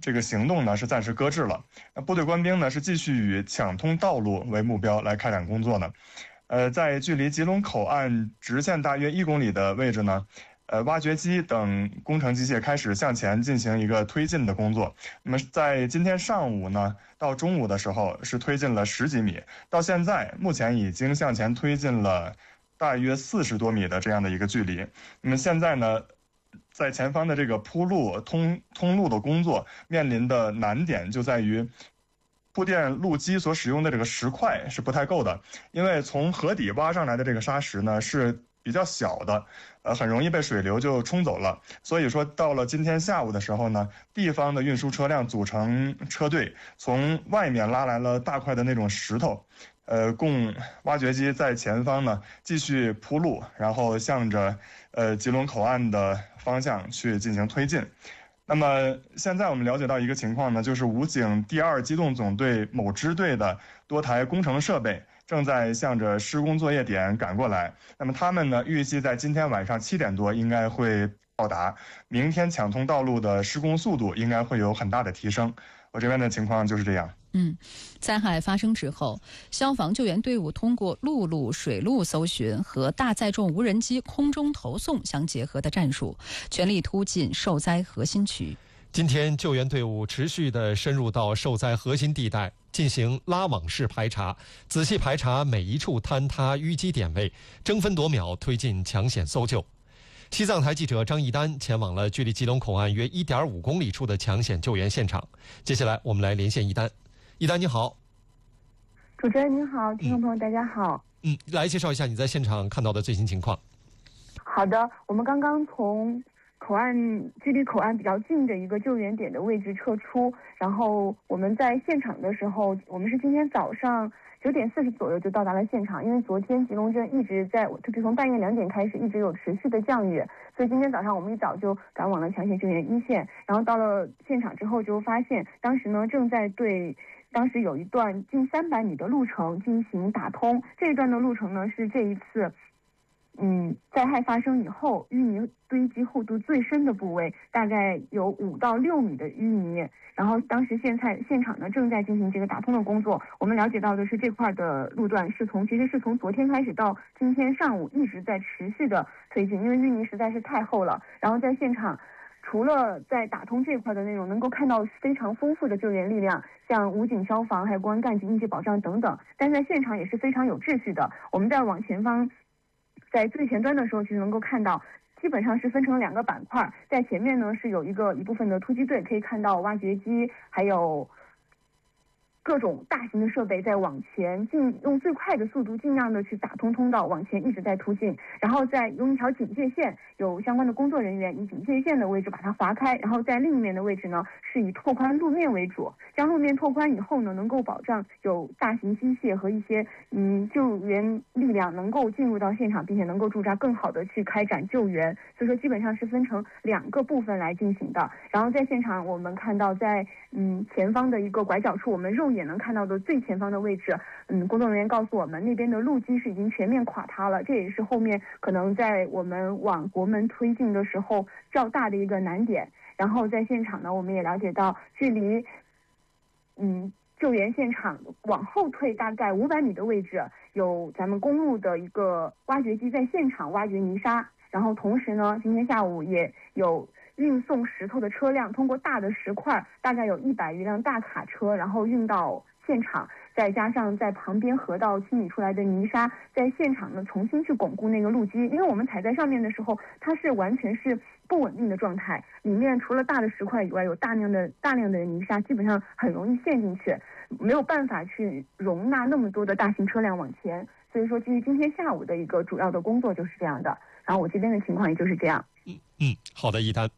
这个行动呢是暂时搁置了。部队官兵呢是继续以抢通道路为目标来开展工作呢。在距离吉隆口岸直线大约1公里的位置呢，挖掘机等工程机械开始向前进行一个推进的工作。那么在今天上午呢，到中午的时候是推进了10几米，到现在目前已经向前推进了大约40多米的这样的一个距离。那么现在呢，在前方的这个铺路通路的工作面临的难点就在于铺垫路基所使用的这个石块是不太够的，因为从河底挖上来的这个沙石呢是比较小的，很容易被水流就冲走了。所以说到了今天下午的时候呢，地方的运输车辆组成车队，从外面拉来了大块的那种石头，供挖掘机在前方呢继续铺路，然后向着吉隆口岸的方向去进行推进。那么现在我们了解到一个情况呢，就是武警第2机动总队某支队的多台工程设备正在向着施工作业点赶过来。那么他们呢，预计在今天晚上7点多应该会到达，明天抢通道路的施工速度应该会有很大的提升。我这边的情况就是这样。 灾害发生之后，消防救援队伍通过陆路、水路搜寻和大载重无人机空中投送相结合的战术，全力突进受灾核心区。 今天救援队伍持续地深入到受灾核心地带，进行拉网式排查，仔细排查每一处坍塌淤积点位，争分夺秒推进抢险搜救。西藏台记者张一丹前往了距离吉隆口岸约1.5公里处的抢险救援现场。接下来我们来连线一丹。一丹你好。 主持人您好，听众朋友大家好。 来介绍一下你在现场看到的最新情况。 好的，我们刚刚从距离口岸比较近的一个救援点的位置撤出，然后我们在现场的时候，我们是今天早上9点40左右就到达了现场，因为昨天吉隆镇一直特别从半夜2点开始一直有持续的降雨，所以今天早上我们一早就赶往了抢险救援一线，然后到了现场之后就发现，当时呢正在对当时有一段近300米的路程进行打通，这一段的路程呢是这一次灾害发生以后淤泥堆积厚度最深的部位，大概有5到6米的淤泥。然后当时现场呢正在进行这个打通的工作。我们了解到的是这块的路段其实是从昨天开始到今天上午一直在持续的推进，因为淤泥实在是太厚了。然后在现场除了在打通这块的内容能够看到非常丰富的救援力量，像武警、消防还有公安干警、应急保障等等，但在现场也是非常有秩序的。我们在往前方在最前端的时候其实能够看到基本上是分成2个板块，在前面呢是有一部分的突击队，可以看到挖掘机还有各种大型的设备在往前用最快的速度尽量的去打通通道，往前一直在突进。然后在用一条警戒线，有相关的工作人员以警戒线的位置把它划开，然后在另一面的位置呢是以拓宽路面为主，将路面拓宽以后呢，能够保障有大型机械和一些救援力量能够进入到现场，并且能够驻扎更好的去开展救援。所以说基本上是分成2个部分来进行的。然后在现场我们看到在前方的一个拐角处，我们肉眼能看到的最前方的位置，工作人员告诉我们那边的路基是已经全面垮塌了，这也是后面可能在我们往国门推进的时候较大的一个难点。然后在现场呢，我们也了解到距离救援现场往后退大概500米的位置，有咱们公路的一个挖掘机在现场挖掘泥沙，然后同时呢今天下午也有运送石头的车辆通过大的石块，大概有100余辆大卡车，然后运到现场，再加上在旁边河道清理出来的泥沙，在现场呢重新去巩固那个路基。因为我们踩在上面的时候它是完全是不稳定的状态，里面除了大的石块以外有大量的泥沙，基本上很容易陷进去，没有办法去容纳那么多的大型车辆往前。所以说基于今天下午的一个主要的工作就是这样的，然后我这边的情况也就是这样。 好的，一丹。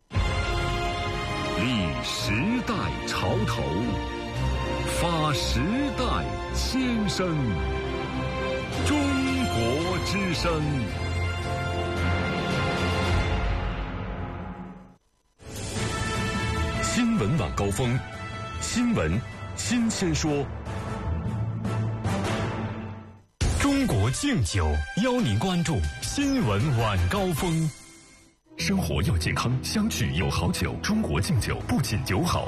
立时代潮头，发时代先声，中国之声。新闻晚高峰，新闻新鲜说。中国敬酒邀您关注新闻晚高峰。生活要健康，相聚有好酒。中国敬酒不仅酒好，